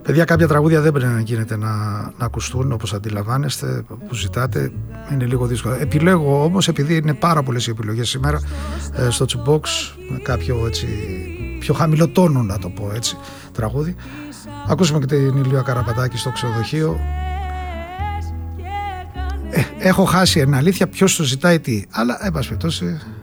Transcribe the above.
Παιδιά, κάποια τραγούδια δεν πρέπει να γίνεται να ακουστούν, όπως αντιλαμβάνεστε, που ζητάτε. Είναι λίγο δύσκολο. Επιλέγω όμως, επειδή είναι πάρα πολλές οι επιλογές σήμερα στο Jukebox, με κάποιο έτσι πιο χαμηλό τόνο, να το πω έτσι, τραγούδι. Ακούσουμε και την Ηλία Καραπατάκη στο Ξενοδοχείο. Έχω χάσει, είναι αλήθεια, ποιος το ζητάει τι. Αλλά, εν πάση περιπτώσει,